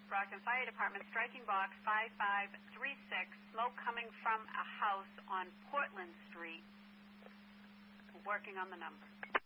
Brockton Fire Department, striking box 5536, smoke coming from a house on Portland Street. We're working on the number.